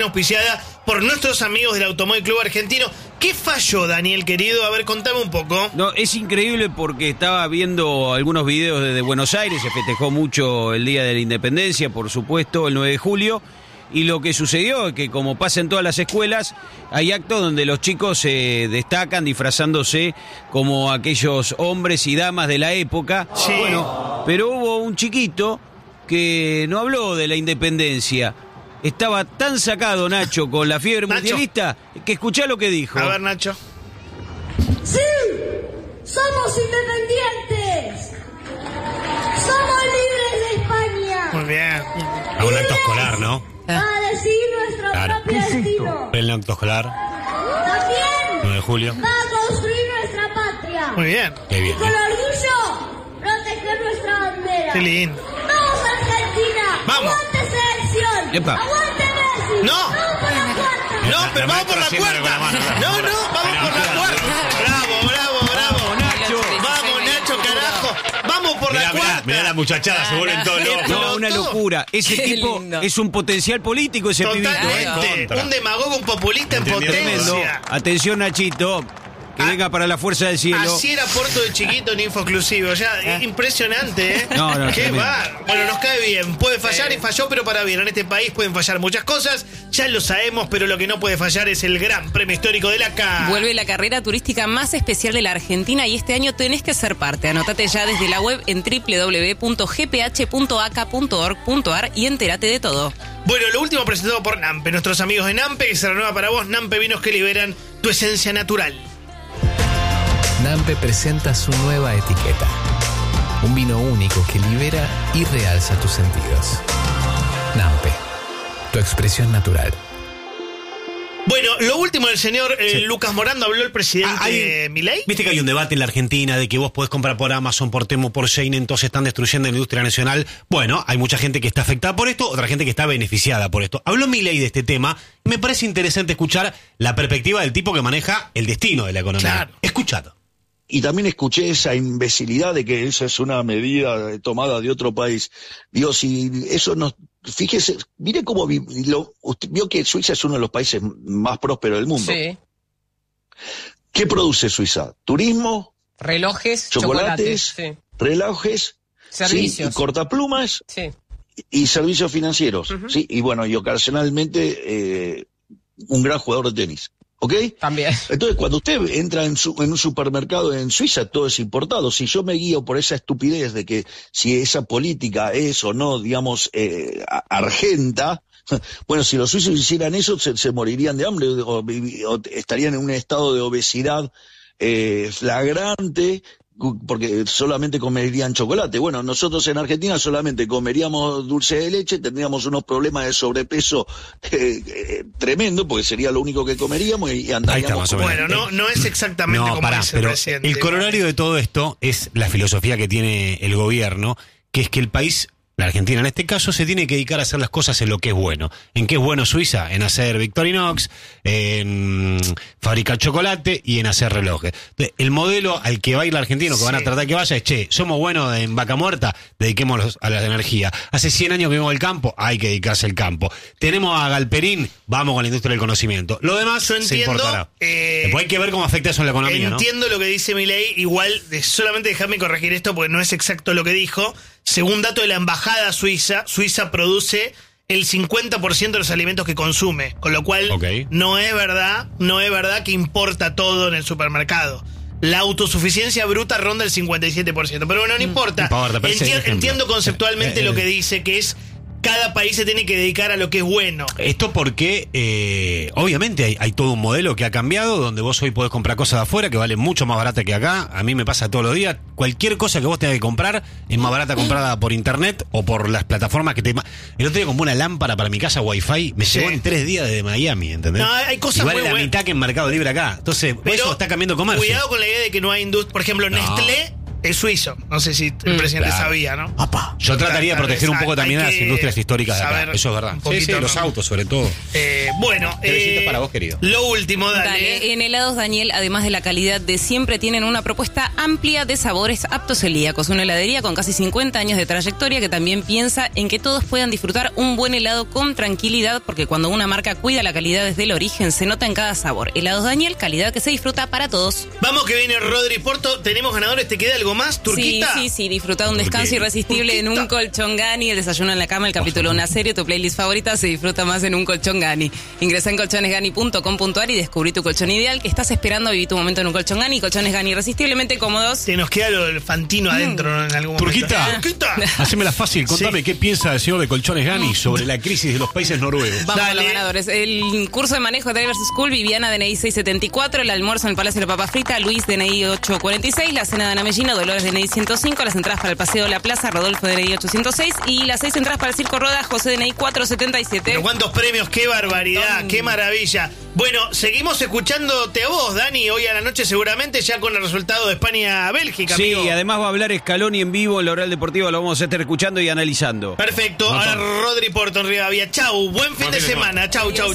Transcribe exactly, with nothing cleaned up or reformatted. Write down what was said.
auspiciada por nuestros amigos del Automóvil Club Argentino. ¿Qué falló, Daniel, querido? A ver, contame un poco. No, es increíble porque estaba viendo algunos videos desde Buenos Aires, se festejó mucho el Día de la Independencia, por supuesto, el nueve de julio, y lo que sucedió es que, como pasa en todas las escuelas, hay actos donde los chicos se destacan disfrazándose como aquellos hombres y damas de la época. Sí. Bueno, pero hubo un chiquito que no habló de la independencia. Estaba tan sacado, Nacho, con la fiebre Nacho. mundialista, que escuchá lo que dijo. A ver, Nacho. ¡Sí! ¡Somos independientes! ¡Somos libres de España! Muy bien. A un acto escolar, ¿no? A decidir nuestro Claro. propio destino. El acto escolar, También nueve de julio. va a construir nuestra patria. Muy bien. Qué bien. Y con orgullo proteger nuestra bandera. Qué lindo. ¡Vamos, Argentina! Vamos. ¡Aguante selección! Epa. ¡Aguante Messi! No. ¡Vamos por la cuarta! No, La- pero la vamos por la maestra haciéndole cuarta. con la mano. No, no, vamos por la cuarta. Bravo, bravo, bravo. Nacho. Vamos, Nacho, carajo. Vamos por Mirá, la mirá, cuarta. mirá la muchachada, se vuelven todos locos. No, una Todo. locura. Ese Qué tipo lindo. es un potencial político, ese pibito. ¿eh? Totalmente. Contra. Un demagogo, un populista en Entendió. Tremendo. potencia. Atención, Nachito, que Ah. venga para la fuerza del cielo. Así era Porto de chiquito en Info Exclusivo. Ya, impresionante, ¿eh? No, no, Qué tremendo. va. Bueno, nos cae bien. Puede fallar y falló, pero para bien. En este país pueden fallar muchas cosas. Ya lo sabemos, pero lo que no puede fallar es el Gran Premio Histórico de la C A. Vuelve la carrera turística más especial de la Argentina y este año tenés que ser parte. Anotate ya desde la web en doble u doble u doble u punto g p h punto a c a punto org punto a r y entérate de todo. Bueno, lo último presentado por Nampe. Nuestros amigos de Nampe, que se renueva para vos. Nampe, vinos que liberan tu esencia natural. Nampe presenta su nueva etiqueta. Un vino único que libera y realza tus sentidos. Nampe, tu expresión natural. Bueno, lo último del señor eh, Sí. Lucas Morando, habló el presidente Ah, hay- Milei. Viste que hay un debate en la Argentina de que vos podés comprar por Amazon, por Temu, por Shein, entonces están destruyendo la industria nacional. Bueno, hay mucha gente que está afectada por esto, otra gente que está beneficiada por esto. Habló Milei de este tema. Me parece interesante escuchar la perspectiva del tipo que maneja el destino de la economía. Claro. Escuchado. Y también escuché esa imbecilidad de que esa es una medida tomada de otro país. Dios, si eso nos... Fíjese, mire cómo... vi- Lo, usted vio que Suiza es uno de los países más prósperos del mundo. Sí. ¿Qué produce Suiza? Turismo, Relojes, chocolates, chocolates. relojes, Servicios. ¿sí? Y cortaplumas Sí. sí. y servicios financieros. ¿Sí? Y bueno, y ocasionalmente eh, un gran jugador de tenis. ¿Ok? También. Entonces, cuando usted entra en, su, en un supermercado en Suiza, todo es importado. Si yo me guío por esa estupidez de que si esa política es o no, digamos, eh, a- argenta, bueno, si los suizos hicieran eso, se, se morirían de hambre o, vivi- o estarían en un estado de obesidad eh, flagrante, cu- porque solamente comerían chocolate. Bueno, nosotros en Argentina solamente comeríamos dulce de leche, tendríamos unos problemas de sobrepeso eh, eh, tremendo, porque sería lo único que comeríamos y, y andaríamos. más o menos. Bueno, no, no es exactamente No, como pará, dice el pero presidente. el corolario de todo esto es la filosofía que tiene el gobierno, que es que el país, la Argentina en este caso, se tiene que dedicar a hacer las cosas en lo que es bueno. ¿En qué es bueno Suiza? En hacer Victorinox, en fabricar chocolate y en hacer relojes. Entonces, el modelo al que va a ir el argentino, que van a Sí. tratar que vaya, es, che, somos buenos en vaca muerta, dediquémonos a la energía. Hace cien años que vivimos el campo, hay que dedicarse al campo. Tenemos a Galperín, vamos con la industria del conocimiento. Lo demás Yo se entiendo, importará. eh, Después hay que ver cómo afecta eso en la economía, ¿no? Entiendo lo que dice Milei, igual de solamente dejarme corregir esto porque no es exacto lo que dijo. Según dato de la embajada suiza, Suiza produce el cincuenta por ciento de los alimentos que consume, con lo cual Ok. no es verdad, no es verdad que importa todo en el supermercado. La autosuficiencia bruta ronda el cincuenta y siete por ciento, pero bueno, no importa. importa, pero ese es el Enti- ejemplo. entiendo conceptualmente Eh, eh, lo que dice, que es cada país se tiene que dedicar a lo que es bueno. Esto porque, eh, obviamente, hay, hay todo un modelo que ha cambiado, donde vos hoy podés comprar cosas de afuera que valen mucho más barata que acá. A mí me pasa todos los días. Cualquier cosa que vos tengas que comprar es más barata comprada por internet o por las plataformas que te... El otro día compré una lámpara para mi casa Wi-Fi, me Sí. llegó en tres días desde Miami, ¿entendés? No, hay cosas y vale muy la buenas. mitad que en Mercado Libre acá. Entonces, Pero eso está cambiando comercio. cuidado con la idea de que no hay industria. Por ejemplo, No. Nestlé es suizo. No sé si el presidente Claro. sabía, ¿no? Yo trataría de Tal proteger vez un poco hay- también hay a las que industrias históricas de acá. saber Eso es verdad. un Sí, poquito, sí, los ¿no? autos sobre todo. Eh, bueno, Qué besito eh, para vos, querido. Lo último, dale. Dale, en helados Daniel, además de la calidad de siempre, tienen una propuesta amplia de sabores aptos celíacos. Una heladería con casi cincuenta años de trayectoria que también piensa en que todos puedan disfrutar un buen helado con tranquilidad, porque cuando una marca cuida la calidad desde el origen, se nota en cada sabor. Helados Daniel, calidad que se disfruta para todos. Vamos que viene Rodri Porto. ¿Tenemos ganadores? ¿Te queda algo más? ¿Turquita? Sí, sí, sí, disfruta un descanso Turquita. irresistible en un colchón Gani, el desayuno en la cama, el capítulo de una serie, tu playlist favorita se disfruta más en un colchón Gani. Ingresa en colchones gani punto com punto a r y descubrí tu colchón ideal que estás esperando a vivir tu momento en un colchón Gani. Colchones Gani irresistiblemente cómodos. Se nos queda lo del Fantino adentro, ¿no? En algún momento. Turquita. Turquita. Hacémela fácil, contame Sí. qué piensa el señor de Colchones Gani sobre la crisis de los países noruegos. Vamos a Dale. los ganadores. El curso de manejo de Drivers School, Viviana, D N I seiscientos setenta y cuatro, el almuerzo en el Palacio de la Papa Frita, Luis, D N I ochocientos cuarenta y seis, la cena de Ana Mellino, Dolores, D N I ciento cinco, las entradas para el Paseo de la Plaza, Rodolfo, D N I ochocientos seis y las seis entradas para el Circo Roda, José, D N I cuatrocientos setenta y siete. Pero cuántos premios, qué barbaridad, qué maravilla. Bueno, seguimos escuchándote a vos, Dani, hoy a la noche seguramente, ya con el resultado de España-Bélgica, Sí, amigo. y además va a hablar Scaloni en vivo en la Oral Deportiva, lo vamos a estar escuchando y analizando. Perfecto, ahora Rodri Porto en Rivadavia. Chau, buen fin de semana. Chau, chau.